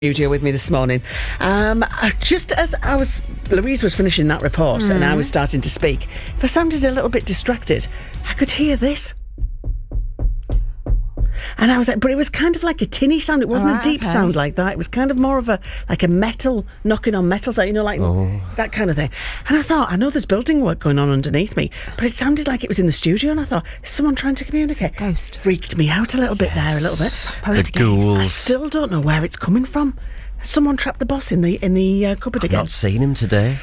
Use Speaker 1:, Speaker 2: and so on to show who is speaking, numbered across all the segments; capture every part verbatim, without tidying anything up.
Speaker 1: Studio with me this morning. Um, just as I was, Louise was finishing that report mm. and I was starting to speak. If I sounded a little bit distracted, I could hear this. And I was like, but it was kind of like a tinny sound. It wasn't oh, a deep okay. sound like that. It was kind of more of a, like a metal, knocking on metal, so, you know, like oh. that kind of thing. And I thought, I know there's building work going on underneath me, but it sounded like it was in the studio. And I thought, is someone trying to communicate?
Speaker 2: Ghost.
Speaker 1: Freaked me out a little bit yes. there, a little bit.
Speaker 3: The ghouls.
Speaker 1: I still don't know where it's coming from. Someone trapped the boss in the in the uh, cupboard
Speaker 3: I've
Speaker 1: again.
Speaker 3: I've not seen him today.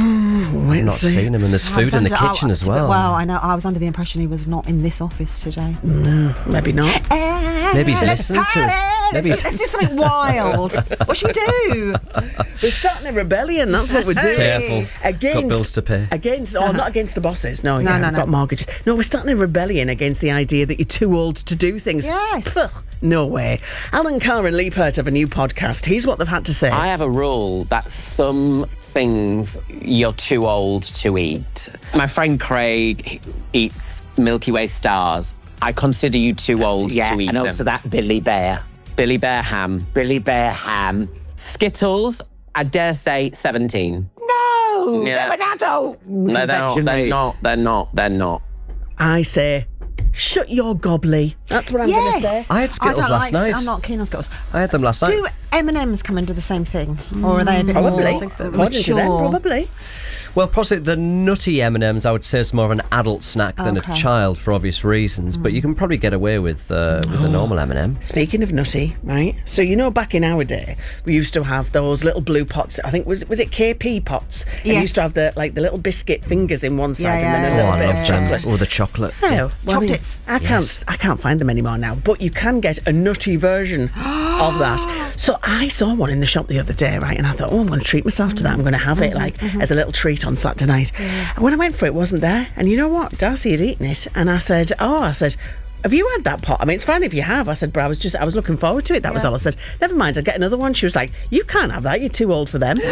Speaker 1: Oh,
Speaker 3: I've not see. seen him, and there's food in the
Speaker 2: under,
Speaker 3: kitchen
Speaker 2: I,
Speaker 3: as well.
Speaker 2: Well, I know. I was under the impression he was not in this office today.
Speaker 1: No, maybe not.
Speaker 2: Uh,
Speaker 3: maybe he's listening to it. Maybe
Speaker 2: let's, let's do something wild. What should we do?
Speaker 1: We're starting a rebellion. That's what we're doing.
Speaker 3: Careful.
Speaker 1: Against,
Speaker 3: got bills to pay.
Speaker 1: Against, or not against the bosses. No,
Speaker 2: no,
Speaker 1: yeah,
Speaker 2: no,
Speaker 1: we've
Speaker 2: no.
Speaker 1: got mortgages. No, we're starting a rebellion against the idea that you're too old to do things.
Speaker 2: Yes.
Speaker 1: Puh, no way. Alan Carr and Lee Pert have a new podcast. Here's what they've had to say.
Speaker 4: I have a rule that some things you're too old to eat. My friend Craig eats Milky Way stars. I consider you too old
Speaker 5: yeah,
Speaker 4: to eat
Speaker 5: and
Speaker 4: them.
Speaker 5: also that Billy Bear.
Speaker 4: Billy Bear ham.
Speaker 5: Billy Bear ham.
Speaker 4: Skittles, I dare say seventeen.
Speaker 5: No,
Speaker 4: Yeah.
Speaker 5: they're an adult.
Speaker 4: No, they're not, they're not, they're not, they're not.
Speaker 1: I say, shut your gobbly. That's what I'm
Speaker 2: yes.
Speaker 1: going to say.
Speaker 3: I had Skittles
Speaker 2: I don't
Speaker 3: last
Speaker 2: like,
Speaker 3: night.
Speaker 2: I'm not keen on Skittles.
Speaker 3: I had them last night.
Speaker 2: Do M and M's come under the same thing? Or are they a bit
Speaker 1: Probably.
Speaker 2: more
Speaker 1: According to them,
Speaker 2: mature?
Speaker 1: probably.
Speaker 3: Well, possibly the nutty M and M's I would say is more of an adult snack than
Speaker 2: Okay.
Speaker 3: a child for obvious reasons, mm. but you can probably get away with uh, with a normal M and M.
Speaker 1: Speaking of nutty, right? So you know, back in our day, we used to have those little blue pots. I think was was it K P pots? And
Speaker 2: Yes.
Speaker 1: you used to have the like the little biscuit fingers in one side
Speaker 2: Yeah,
Speaker 1: and then
Speaker 2: yeah,
Speaker 1: a
Speaker 3: Oh,
Speaker 1: little
Speaker 3: I
Speaker 1: bit
Speaker 3: love
Speaker 1: of
Speaker 3: them.
Speaker 1: chocolate.
Speaker 3: Or the chocolate.
Speaker 1: No,
Speaker 2: Dip.
Speaker 1: well, I mean,
Speaker 2: Choc-dips.
Speaker 1: I can't.
Speaker 3: Yes.
Speaker 1: I can't find them anymore now. But you can get a nutty version of that. So I saw one in the shop the other day, right? And I thought, oh, I'm going to treat myself to that. I'm going to have it like as a little treat on Saturday night. And when I went for it, it wasn't there. And you know what? Darcy had eaten it, and I said, oh, I said, have you had that pot? I mean, it's fine if you have. I said, but I was just, I was looking forward to it. That was
Speaker 2: Yeah.
Speaker 1: all. I said, never mind, I'll get another one. She was like, you can't have that. You're too old for them.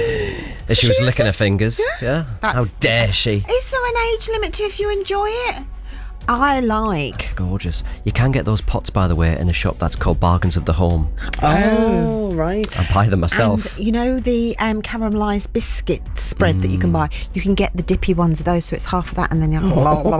Speaker 3: She, she was
Speaker 1: She
Speaker 3: licking her
Speaker 1: is.
Speaker 3: fingers. Yeah.
Speaker 2: That's-
Speaker 3: How dare she?
Speaker 2: Is there an age limit to if you enjoy it? I like.
Speaker 3: Gorgeous. You can get those pots, by the way, in a shop that's called Bargains of the Home.
Speaker 1: Oh, right.
Speaker 3: I buy them myself.
Speaker 2: And you know the um, caramelised biscuit spread mm. that you can buy? You can get the dippy ones of those, so it's half of that and then you have...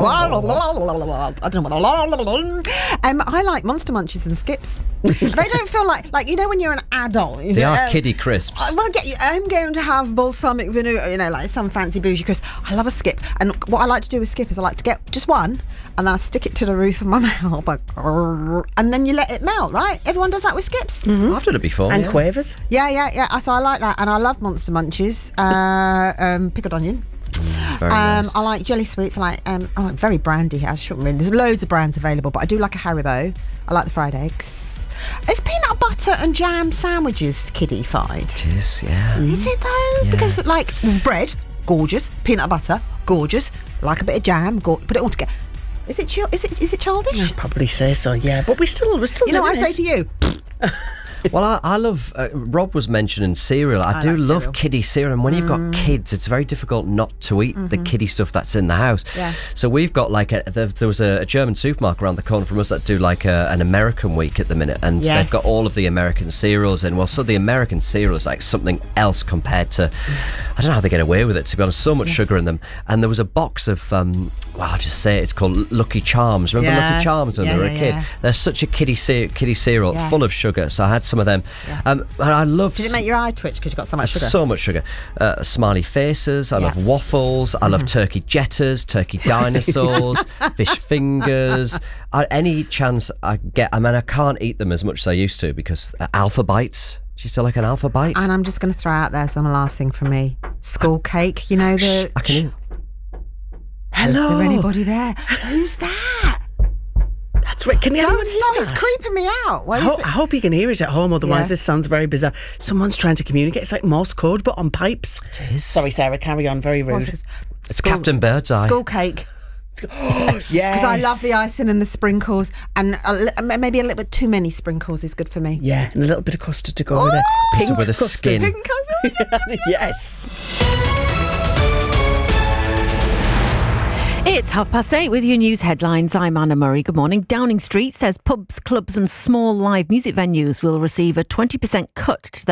Speaker 2: I don't know what... Um, I like Monster Munches and Skips. They don't feel like... Like, you know when you're an adult...
Speaker 3: They are
Speaker 2: um,
Speaker 3: kiddie crisps.
Speaker 2: I- Well, get you, I'm going to have balsamic vinegar, you know, like some fancy bougie crisp. I love a Skip. And what I like to do with Skip is I like to get just one and then I stick it to the roof of my mouth, like, and then you let it melt, right? Everyone does that with Skips.
Speaker 3: Mm-hmm. I've done it before.
Speaker 1: And
Speaker 3: yeah.
Speaker 1: quavers.
Speaker 2: Yeah, yeah, yeah. So I like that, and I love Monster Munches, uh, um, pickled onion.
Speaker 3: Mm, very
Speaker 2: Um,
Speaker 3: nice.
Speaker 2: I like jelly sweets. I like um, I like very brandy. I shouldn't really. There's loads of brands available, but I do like a Haribo. I like the fried eggs. Is peanut butter and jam sandwiches kiddified?
Speaker 3: It is, yeah.
Speaker 2: Is it though?
Speaker 3: Yeah.
Speaker 2: Because like there's bread, gorgeous. Peanut butter, gorgeous. Like a bit of jam, go- put it all together. Is it chill? Is it is it childish?
Speaker 1: I'd probably say so, yeah. But we still, we're still
Speaker 2: You know
Speaker 1: doing
Speaker 2: what I say
Speaker 1: it.
Speaker 2: to you?
Speaker 3: Well, I, I love, uh, Rob was mentioning cereal. I,
Speaker 2: I
Speaker 3: do
Speaker 2: like
Speaker 3: love
Speaker 2: cereal.
Speaker 3: kiddie cereal. And when you've got kids, it's very difficult not to eat the kiddie stuff that's in the house.
Speaker 2: Yeah.
Speaker 3: So we've got like, a, there, there was a, a German supermarket around the corner from us that do like a, an American week at the minute. And
Speaker 2: Yes.
Speaker 3: they've got all of the American cereals in. Well, so the American cereal is like something else compared to, I don't know how they get away with it, to be honest. So much sugar in them. And there was a box of, um, well, I'll just say it, it's called Lucky Charms. Remember
Speaker 2: Yes.
Speaker 3: Lucky Charms when
Speaker 2: Yeah,
Speaker 3: they were
Speaker 2: yeah,
Speaker 3: a kid?
Speaker 2: yeah.
Speaker 3: They're such a kiddie, ce- kiddie cereal,
Speaker 2: Yeah.
Speaker 3: full of sugar. So I had some of them.
Speaker 2: Yeah.
Speaker 3: Um, and I love
Speaker 2: Did it make your eye twitch because you got so much sugar?
Speaker 3: so much sugar. Uh, smiley faces. I
Speaker 2: Yeah.
Speaker 3: love waffles. I love turkey jetters, turkey dinosaurs, fish fingers. I, any chance I get, I mean, I can't eat them as much as I used to because uh, Alpha Bites. Do you still like an Alpha Bite?
Speaker 2: And I'm just going to throw out there some last thing from me. School cake, you know the...
Speaker 3: I can eat.
Speaker 1: Hello.
Speaker 2: Is there anybody there? Who's that?
Speaker 1: That's right. Can you
Speaker 2: Don't
Speaker 1: anyone hear
Speaker 2: stop, it's
Speaker 1: that?
Speaker 2: creeping me out. What
Speaker 1: I,
Speaker 2: is
Speaker 1: ho-
Speaker 2: it?
Speaker 1: I hope you can hear it at home, otherwise
Speaker 2: Yeah.
Speaker 1: this sounds very bizarre. Someone's trying to communicate. It's like Morse code, but on pipes.
Speaker 3: It is.
Speaker 1: Sorry, Sarah, carry on. Very
Speaker 2: What's
Speaker 1: rude.
Speaker 2: it?
Speaker 3: It's
Speaker 2: School-
Speaker 3: Captain Birdseye.
Speaker 2: School cake.
Speaker 1: Yes.
Speaker 2: Because I love the icing and the sprinkles, and a li- maybe a little bit too many sprinkles is good for me.
Speaker 1: Yeah, and a little bit of custard to go with it.
Speaker 2: Oh!
Speaker 1: Pink
Speaker 3: So with a
Speaker 1: custard.
Speaker 3: skin.
Speaker 2: Didn't come-
Speaker 1: Yes.
Speaker 6: It's half past eight with your news headlines. I'm Anna Murray. Good morning. Downing Street says pubs, clubs and small live music venues will receive a twenty percent cut to their